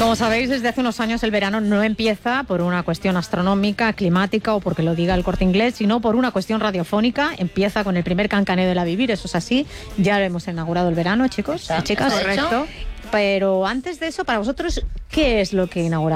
Como sabéis, desde hace unos años el verano no empieza por una cuestión astronómica, climática o porque lo diga el Corte Inglés, sino por una cuestión radiofónica. Empieza con el primer cancaneo de la Vivir, eso es así. Ya lo hemos inaugurado el verano, chicos y chicas. Correcto. Pero antes de eso, para vosotros, ¿qué es lo que inauguramos?